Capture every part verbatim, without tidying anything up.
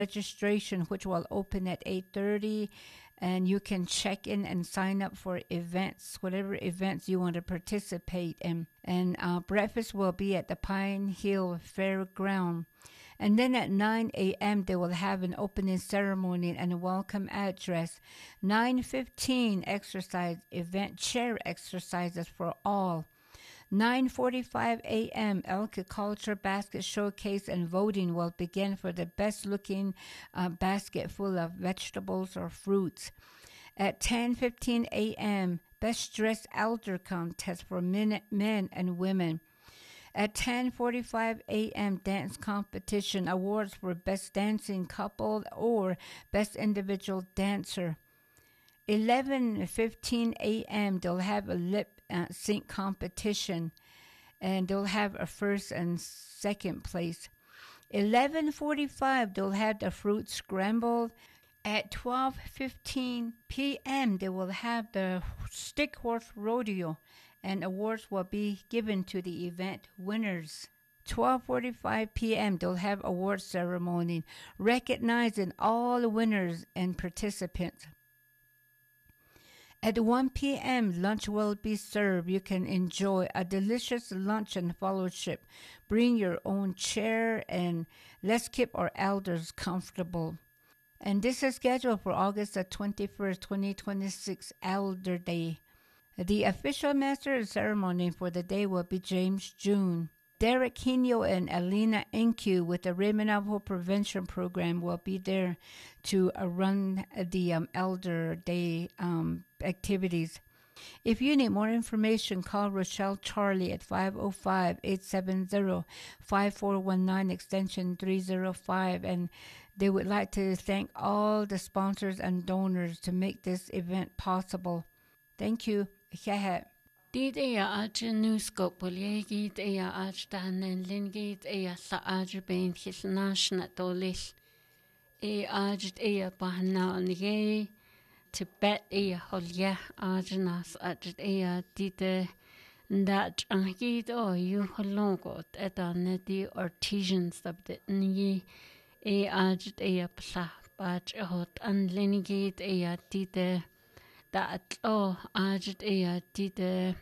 registration, which will open at eight thirty, and you can check in and sign up for events, whatever events you want to participate in. And uh, breakfast will be at the Pine Hill Fairground. And then at nine a.m., they will have an opening ceremony and a welcome address. nine fifteen, exercise event, chair exercises for all. nine forty-five a.m., Elka Culture Basket Showcase and voting will begin for the best-looking uh, basket full of vegetables or fruits. At ten fifteen a.m., Best Dressed Elder Contest for men, men and women. At ten forty-five a.m., dance competition, awards for Best Dancing Couple or Best Individual Dancer. eleven fifteen a.m., they'll have a lip uh, sync competition, and they'll have a first and second place. eleven forty-five, they'll have the fruit scrambled. At twelve fifteen p.m., they will have the Stick Horse Rodeo, and awards will be given to the event winners. twelve forty-five p.m., they'll have award ceremony, recognizing all the winners and participants. At one p.m., lunch will be served. You can enjoy a delicious lunch and fellowship. Bring your own chair, and let's keep our elders comfortable. And this is scheduled for August the twenty-first, twenty twenty-six, Elder Day. The official master of ceremony for the day will be James June. Derek Hino and Alina Enku with the Raymond Navajo Prevention Program will be there to uh, run the um, Elder Day um, activities. If you need more information, call Rochelle Charlie at five oh five, eight seven zero, five four one nine, extension three oh five, and they would like to thank all the sponsors and donors to make this event possible. Thank you. Did ea aja nuskopolje git ea ajtanen lingit ea sa aja ben his national dolis. E ajt ea bahna nge Tibet ea holja ajnas ajt ea dide that angit o you holongot etan the artisans of the nge e ajt ea pla baj hot an lingit ea dide that oh ajt ea dide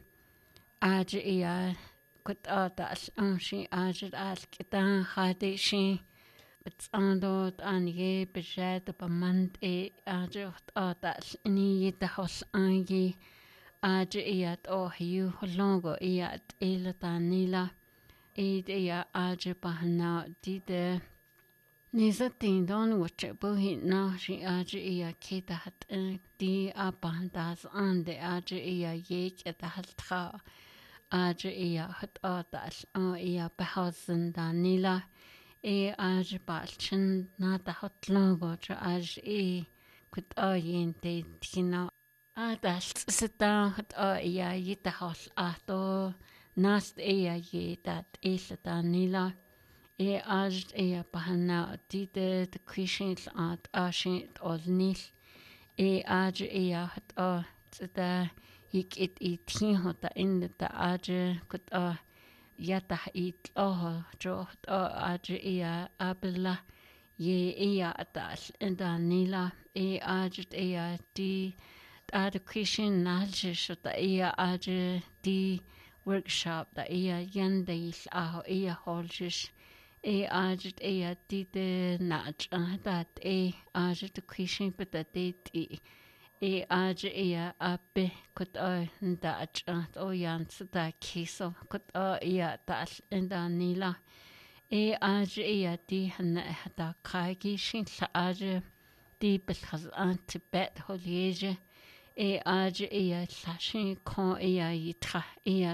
aj ea kut atas anshi ajt alkitan hade shi it's ando ange bejet bamand e aj atas ni the hos ange aj ea oh you longo ea elatanila e ea aj bahna dide Nisa tindon wache buhi na shi aji iya kita hat di abandas ande aji iya yek et haltra aji iya hat atas o iya behausen da nila e aji balchen na da hat logo cha aji e kut ayin te tina atas sita hat o iya yita hos ato nast iya yetat isata nila E ajt ea bahana dide de krishint at ashint olnil. E aj ea hat a tzda hik it i tin hota in the aj kut a yata it oh jo hat a aj ea abela ye ea atas enda nila e ajt ea di ad krishin nalje shota ea aj di workshop da ea yandil a ea holjish E ajt ea dide nach dat e ajt krishin patatet e e aj ea abe kut a ndach o yans da kiso kut a ea tas enda nila e aj ea di hana da kagi shin sa aj di belhaz an Tibet holieje e aj ea sashin kon ea yitra ea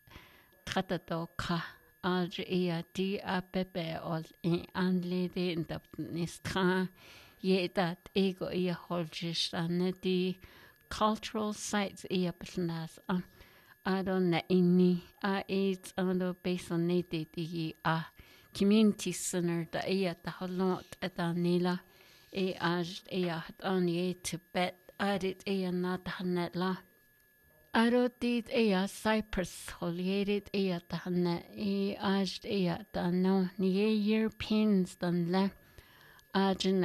tratato ka Aj ea di a pepe ol in anlede in da nistra ye dat ego ea holjish ane di cultural sites ea plasnas a ado na inni a eight ando based on nete di a community center da ea da holot et anila e aj ea hat on ye Tibet adit ea na da hanetla Arodit ea Cyprus holierit ea tahana e ajt ea tano nie Europeans dan le ajin